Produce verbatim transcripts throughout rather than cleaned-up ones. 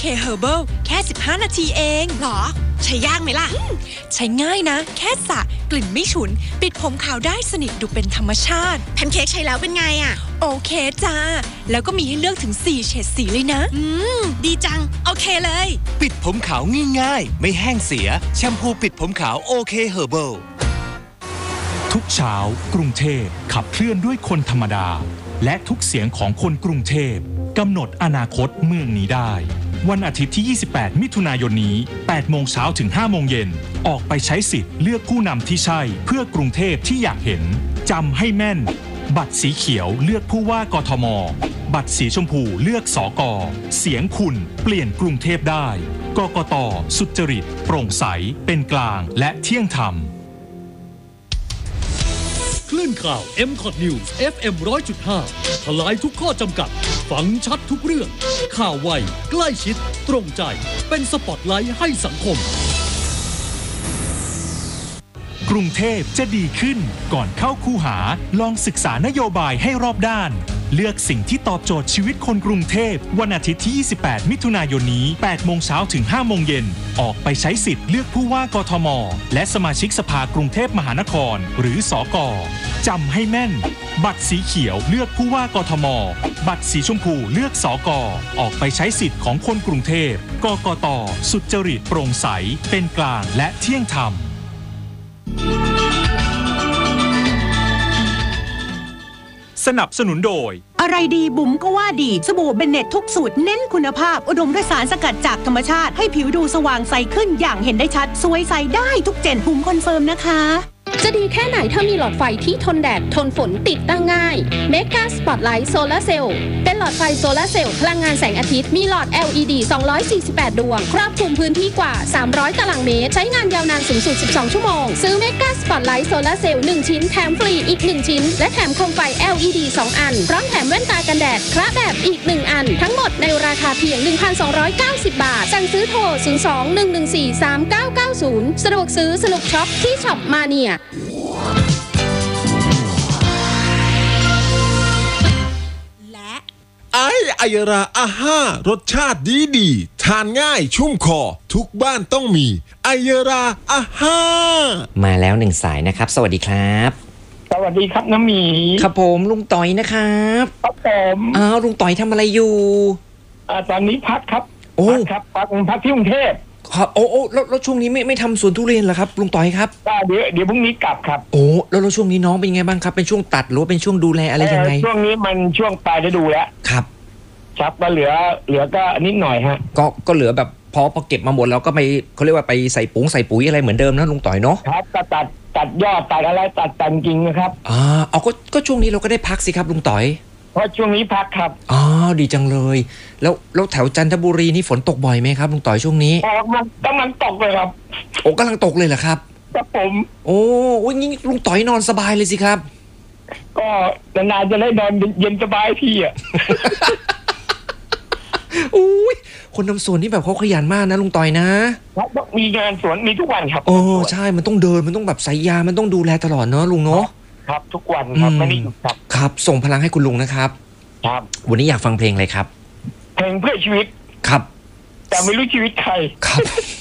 Herbal แค่สิบห้านาทีเองหรอใช้ยากไหมล่ะใช้ง่ายนะแค่สระกลิ่นไม่ฉุนปิดผมขาวได้สนิทดูเป็นธรรมชาติแพนเค้กใช้แล้วเป็นไงอ่ะโอเคจ้าแล้วก็มีให้เลือกถึงสี่เฉดสีเลยนะอืมดีจังโอเคเลยปิดผมขาวง่ายๆไม่แห้งเสียแชมพูปิดผมขาวโอเค Herbal ทุกเช้ากรุงเทพขับเคลื่อนด้วยคนธรรมดาและทุกเสียงของคนกรุงเทพกำหนดอนาคตเมืองนี้ได้วันอาทิตย์ที่ยี่สิบแปดมิถุนายนนี้แปดโมงเช้าถึงห้าโมงเย็นออกไปใช้สิทธิ์เลือกผู้นำที่ใช่เพื่อกรุงเทพที่อยากเห็นจำให้แม่นบัตรสีเขียวเลือกผู้ว่ากทมบัตรสีชมพูเลือกสกเสียงคุณเปลี่ยนกรุงเทพได้กกต.สุจริตโปร่งใสเป็นกลางและเที่ยงธรรมคลื่นข่าว เอ็ม คอท News เอฟ เอ็ม หนึ่งร้อยจุดห้า ทลายทุกข้อจำกัดฟังชัดทุกเรื่องข่าวไวใกล้ชิดตรงใจเป็นสปอตไลท์ให้สังคมกรุงเทพจะดีขึ้นก่อนเข้าคูหาลองศึกษานโยบายให้รอบด้านเลือกสิ่งที่ตอบโจทย์ชีวิตคนกรุงเทพวันอาทิตย์ที่ยี่สิบแปดมิถุนายนนี้แปดโมงเช้าถึงห้าโมงเย็นออกไปใช้สิทธิ์เลือกผู้ว่ากทมและสมาชิกสภากรุงเทพมหานครหรือสกจำให้แม่นบัตรสีเขียวเลือกผู้ว่ากทมบัตรสีชมพูเลือกสกออกไปใช้สิทธิ์ของคนกรุงเทพกกต.สุจริตโปร่งใสเป็นกลางและเที่ยงธรรมสนับสนุนโดยอะไรดีบุ๋มก็ว่าดีสบู่เบนเน็ตทุกสูตรเน้นคุณภาพอุดมด้วยสารสกัดจากธรรมชาติให้ผิวดูสว่างใสขึ้นอย่างเห็นได้ชัดสวยใสได้ทุกเจนบุ๋มคอนเฟิร์มนะคะจะดีแค่ไหนถ้ามีหลอดไฟที่ทนแดดทนฝนติดตั้งง่าย Mega Spotlight Solar Cell เป็นหลอดไฟโซลาร์เซลล์พลังงานแสงอาทิตย์มีหลอด แอล อี ดี สองร้อยสี่สิบแปด ดวงครอบคลุมพื้นที่กว่าสามร้อยตารางเมตรใช้งานยาวนานสูงสุดสิบสองชั่วโมงซื้อ Mega Spotlight Solar Cell หนึ่งชิ้นแถมฟรีอีกหนึ่งชิ้นและแถมโคมไฟ แอล อี ดี สองอันพร้อมแถมแว่นตากันแดดคละแบบอีกหนึ่งอันทั้งหมดในราคาเพียง หนึ่งพันสองร้อยเก้าสิบ บาทสั่งซื้อโทรศูนย์ สอง หนึ่ง หนึ่ง สี่ สาม เก้า เก้า ศูนย์สะดวกซื้อสนุกช็อปที่ช็อปมาเนียไอไอยราอาห้ารสชาติดีดีทานง่ายชุ่มคอทุกบ้านต้องมีไอยราอาห้ามาแล้วหนึ่งสายนะครับสวัสดีครับสวัสดีครับน้ำหมีครับผมลุงต่อยนะครับครับผมอ้าวลุงต่อยทำอะไรอยู่อ่าตอนนี้พักครับโอ้ครับพักพักที่กรุงเทพครับโอ้โอ้แล้วแล้วช่วงนี้ไม่ไม่ทำสวนทุเรียนเหรอครับลุงต่อยครับเดี๋ยวเดี๋ยวพรุ่งนี้กลับครับโอ้แล้วแล้วช่วงนี้น้องเป็นไงบ้างครับเป็นช่วงตัดหรือเป็นช่วงดูแลอะไรยังไงช่วงนี้มันช่วงปลายฤดูแล้วครับครับก็เหลือเหลือก็นิดหน่อยฮะก็ก็เหลือแบบพอพอเก็บมาหมดแล้วก็ไปเขาเรียกว่าไปใส่ปุ๋งใส่ปุ๋ยอะไรเหมือนเดิมนะลุงต่อยเนาะครับก็ตัดตัดยอดตัดอะไรตัดแต่งกิ่งนะครับอ่าเอาก็ก็ช่วงนี้เราก็ได้พักสิครับลุงต่อยเพราะช่วงนี้พักครับอ๋อดีจังเลยแล้วแล้วแถวจันทบุรีนี่ฝนตกบ่อยไหมครับลุงต่อยช่วงนี้อ๋อมันกำลังตกเลยครับโอ้กำลังตกเลยเหรอครับครับผมโอ้ยงี้ลุงต่อยนอนสบายเลยสิครับก็นานๆจะได้นอนเย็นสบายพี่อ่ะอุ้ยคนทำสวนนี่แบบเขาขยันมากนะลุงต่อยนะครับมีงานสวนมีทุกวันครับโอ้ใช่มันต้องเดินมันต้องแบบใส่ยามันต้องดูแลตลอดเนาะลุงเนาะครับทุกวันครับไม่ได้หยุดครับครับส่งพลังให้คุณลุงนะครับครับวันนี้อยากฟังเพลงอะไรครับเพลงเพื่อชีวิตครับแต่ไม่รู้ชีวิตใครครับ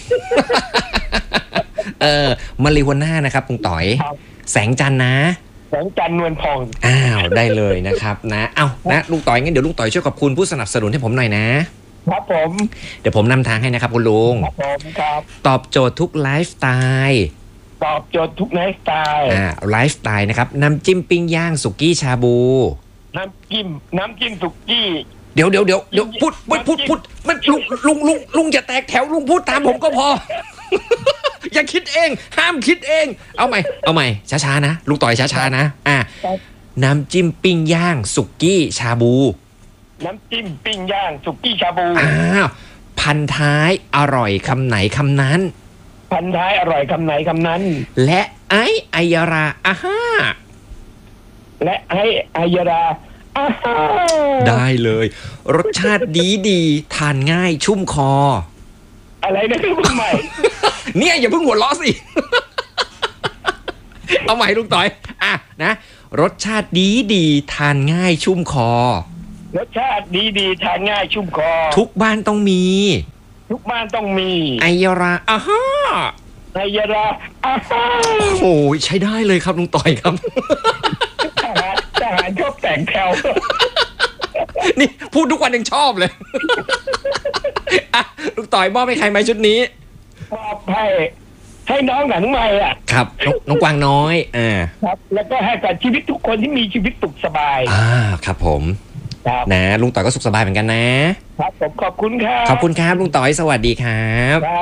เออมาริวาน่านะครับลุงต่อยแสงจันทร์นะแสงจันทร์นวลพองอ้าวได้เลยนะครับนะเอ้านะลุงต่อยงั้นเดี๋ยวลุงต่อยช่วยขอบคุณผู้สนับสนุนให้ผมหน่อยนะครับผมเดี๋ยวผมนำทางให้นะครับคุณลุงครับผมครับตอบโจทย์ทุกไลฟ์สไตล์ตอบโจทย์ทุกไลฟ์สไตล์อ่าไลฟ์สไตล์นะครับน้ำจิ้มปิ้งย่างสุกี้ชาบูน้ำจิ้มน้ำจิ้มสุกี้เดี๋ยวเดี๋ยวเดี๋ยวเดี๋ยวพูดพูดพูดพูดมันลุงลุงลุงลุงอย่าแตกแถวลุงพูดตามผมก็พออย่าคิดเองห้ามคิดเองเอาใหม่เอาใหม่ช้าๆนะลุงต่อยช้าๆนะอ่าน้ำจิ้มปิ้งย่างสุกี้ชาบูน้ำจิ้มปิ้งย่างสุกี้ชาบูอ้าวพันท้ายอร่อยคำไหนคำนั้นพันท้ายอร่อยคำไหนคำนั้นและไอไอยาราอาฮ่าและไอไอยาราอาฮ่าได้เลยรสชาติดีดีทานง่ายชุ่มคออะไรนะคุณใหม่เนี่ยอย่าเพิ่งหัวเราะสิเอาใหม่ลุงต่อยอ่ะนะรสชาติดีดีทานง่ายชุ่มคอรสชาติดีดีทานง่ายชุ่มคอทุกบ้านต้องมีทุกบ้านต้องมีไอยราอ่าฮ่าไอยาราอาฮ่าโอ้ยใช้ได้เลยครับลุงต่อยครับทหารทหารชอบแต่งแถวนี่พูดทุกวันยังชอบเลย อ่ะลุงต่อยมอบให้ใครไหมชุดนี้มอบให้ให้น้องหนังใหม่อ่ะครับนองน้องกวางน้อยอ่าครับ แล้วก็ให้กับชีวิตทุกคนที่มีชีวิตสุขสบายอ่าครับผมครับนะลุงต่อยก็สุขสบายเหมือนกันนะครับผมขอบคุณครับขอบคุณครับลุงต่อยสวัสดีครับ